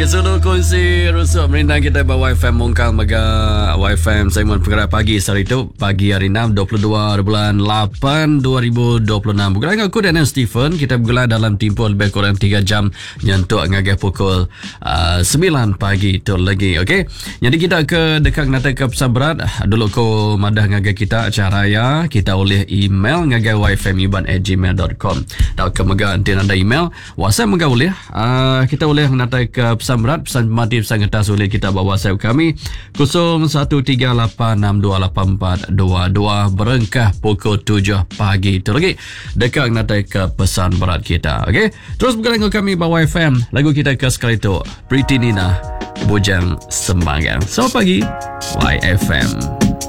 Kesuduh kongsi rusuk merindang kita bawa YFM Mongkang Mega YFM Simon Penggerak Pagi Hari itu pagi hari 6 22 bulan 8 2026. Bergerak dengan aku dan Stephen. Kita bergerak dalam tempoh lebih kurang 3 jam nyentuk ngagai pukul 9 pagi itu lagi. Okey. Jadi kita ke dekat nata ke pesan berat. Dulu ko madah ngagai kita acara raya. Kita oleh email ngagai yfmiban@gmail.com. Tak ke mega nanti ada email. WhatsApp mega boleh. Kita boleh nata ke pesan berat, pesan mati, pesan kertas oleh kita bawa WhatsApp kami 0138628422 berengkah pukul 7 pagi itu lagi dekat nanti ke pesan berat kita. Okey, terus bergerak dengan kami bawa FM. Lagu kita ke sekali itu Pretty Nina Bujang Sembangan. Selamat pagi YFM.